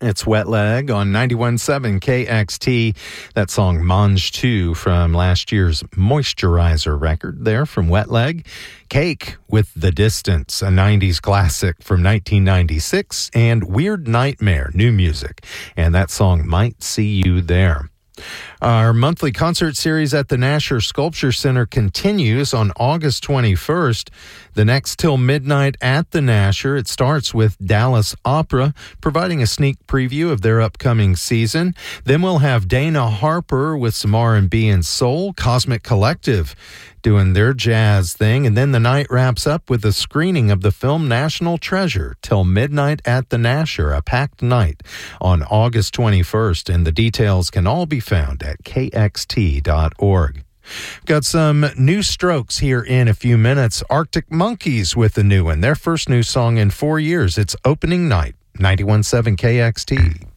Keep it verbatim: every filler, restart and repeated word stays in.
It's Wet Leg on ninety-one point seven K X T. That song Mange two from last year's Moisturizer record there from Wet Leg. Cake with The Distance, a nineties classic from nineteen ninety-six. And Weird Nightmare, new music. And that song Might See You There. Our monthly concert series at the Nasher Sculpture Center continues on August twenty-first. The next till midnight at the Nasher. It starts with Dallas Opera, providing a sneak preview of their upcoming season. Then we'll have Dana Harper with some R and B and soul, Cosmic Collective doing their jazz thing. And then the night wraps up with a screening of the film National Treasure till midnight at the Nasher, a packed night on August twenty-first. And the details can all be found at K X T dot org. Got some new Strokes here in a few minutes. Arctic Monkeys with a new one. Their first new song in four years. It's Opening Night. ninety-one point seven K X T.